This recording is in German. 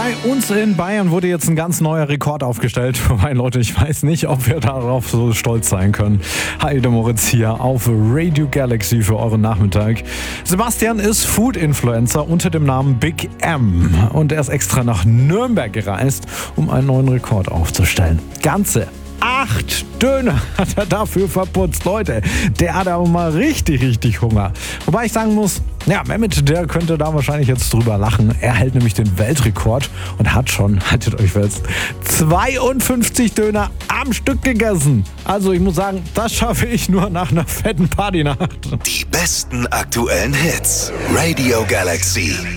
Bei uns in Bayern wurde jetzt ein ganz neuer Rekord aufgestellt. Wobei, Leute, ich weiß nicht, ob wir darauf so stolz sein können. Hi, der Moritz hier auf Radio Galaxy für euren Nachmittag. Sebastian ist Food-Influencer unter dem Namen Big M. Und er ist extra nach Nürnberg gereist, um einen neuen Rekord aufzustellen. Ganze 8 Döner hat er dafür verputzt. Leute, der hat aber mal richtig Hunger. Wobei ich sagen muss, ja, Mehmet, der könnte da wahrscheinlich jetzt drüber lachen. Er hält nämlich den Weltrekord und hat schon, haltet euch fest, 52 Döner am Stück gegessen. Also ich muss sagen, das schaffe ich nur nach einer fetten Partynacht. Die besten aktuellen Hits. Radio Galaxy.